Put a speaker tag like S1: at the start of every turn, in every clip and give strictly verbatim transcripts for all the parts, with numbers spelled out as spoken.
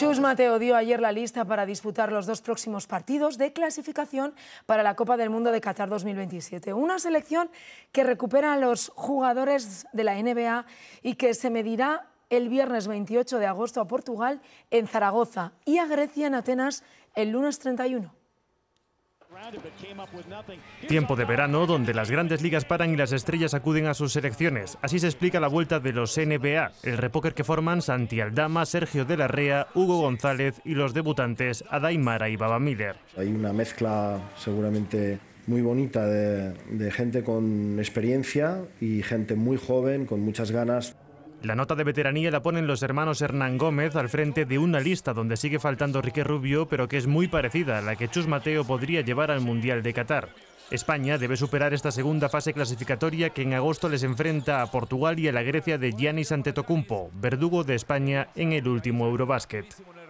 S1: Chus Mateo dio ayer la lista para disputar los dos próximos partidos de clasificación para la Copa del Mundo de Qatar dos mil veintisiete. Una selección que recupera a los jugadores de la N B A y que se medirá el viernes veintiocho de agosto a Portugal en Zaragoza y a Grecia en Atenas el lunes treinta y uno.
S2: Tiempo de verano donde las grandes ligas paran y las estrellas acuden a sus selecciones. Así se explica la vuelta de los N B A, el repóquer que forman Santi Aldama, Sergio de la Rea, Hugo González y los debutantes Adaimara y Baba Miller.
S3: Hay una mezcla seguramente muy bonita de, de gente con experiencia y gente muy joven con muchas ganas.
S2: La nota de veteranía la ponen los hermanos Hernán Gómez al frente de una lista donde sigue faltando Riquel Rubio, pero que es muy parecida a la que Chus Mateo podría llevar al Mundial de Qatar. España debe superar esta segunda fase clasificatoria que en agosto les enfrenta a Portugal y a la Grecia de Giannis Antetokounmpo, verdugo de España en el último Eurobásquet.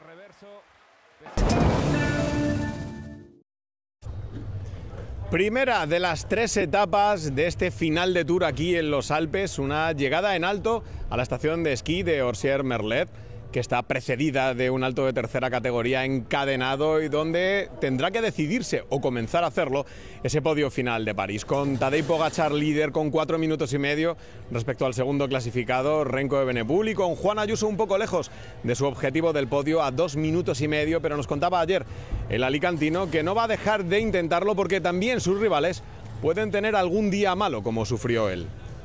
S4: Primera de las tres etapas de este final de Tour aquí en los Alpes, una llegada en alto a la estación de esquí de Orsières-Merlet, que está precedida de un alto de tercera categoría encadenado y donde tendrá que decidirse o comenzar a hacerlo ese podio final de París, con Tadej Pogačar líder con cuatro minutos y medio respecto al segundo clasificado, Remco Evenepoel, y con Juan Ayuso un poco lejos de su objetivo del podio a dos minutos y medio, pero nos contaba ayer el alicantino que no va a dejar de intentarlo porque también sus rivales pueden tener algún día malo como sufrió él.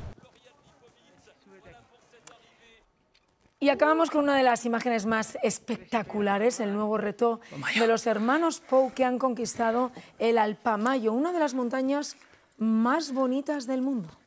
S1: Y acabamos con una de las imágenes más espectaculares, el nuevo reto de los hermanos Pou, que han conquistado el Alpamayo, una de las montañas más bonitas del mundo.